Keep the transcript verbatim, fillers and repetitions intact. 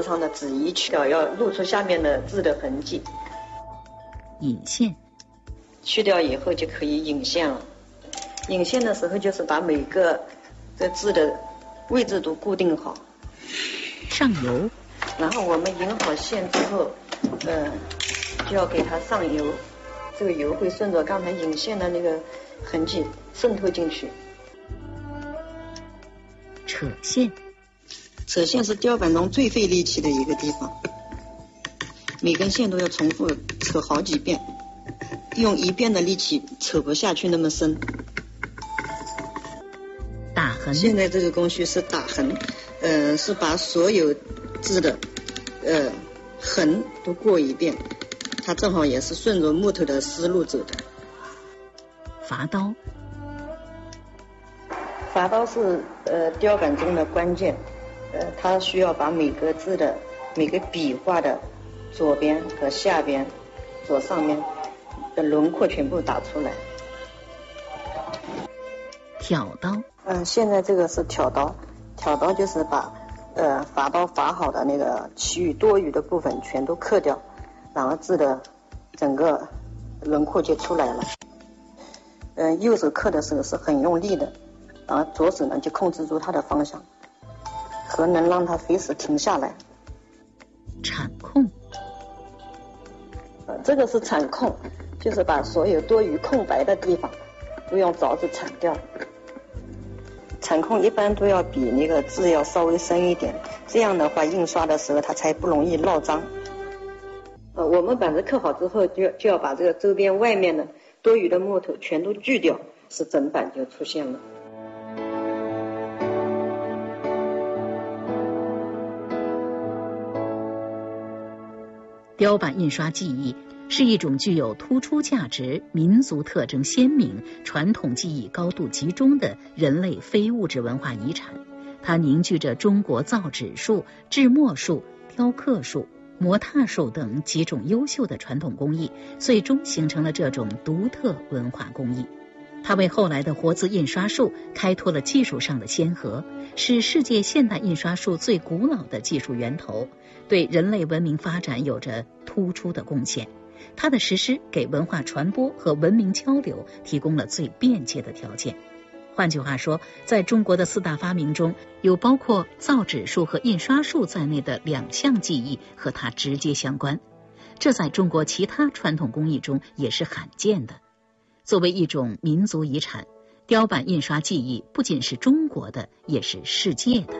上的纸一去掉，要露出下面的字的痕迹。 引线， 去掉以后就可以引线了。引线的时候就是把每个这字的位置都固定好。 上油， 然后我们引好线之后，呃，就要给它上油。这个油会顺着刚才引线的那个痕迹渗透进去。 扯线， 扯线是雕版中最费力气的一个地方，每根线都要重复扯好几遍，用一遍的力气扯不下去那么深。 打痕， 现在这个工序是打痕，呃，是把所有字的呃痕都过一遍，它正好也是顺着木头的思路走的。 伐刀， 伐刀是呃雕版中的关键，呃，它需要把每个字的每个笔画的左边和下边、左上面的轮廓全部打出来。 挑刀， 嗯、呃，现在这个是挑刀，挑刀就是把呃伐刀伐好的那个其余多余的部分全都刻掉，然后字的整个轮廓就出来了。嗯、呃，右手刻的时候是很用力的，然后左手呢就控制住它的方向，和能让它随时停下来。 铲空， 呃，这个是铲空，就是把所有多余空白的地方都用凿子铲掉。铲空一般都要比那个字要稍微深一点，这样的话印刷的时候它才不容易落章。呃，我们板子刻好之后，就要就要把这个周边外面的多余的木头全都锯掉，是整板就出现了。 雕版印刷技艺是一种具有突出价值、民族特征鲜明、传统技艺高度集中的人类非物质文化遗产。它凝聚着中国造纸术、制墨术、雕刻术、模拓术等几种优秀的传统工艺，最终形成了这种独特文化工艺。它为后来的活字印刷术开拓了技术上的先河，是世界现代印刷术最古老的技术源头，对人类文明发展有着突出的贡献。它的实施给文化传播和文明交流提供了最便捷的条件。换句话说，在中国的四大发明中，有包括造纸术和印刷术在内的两项技艺和它直接相关，这在中国其他传统工艺中也是罕见的。作为一种民族遗产，雕版印刷技艺不仅是中国的，也是世界的。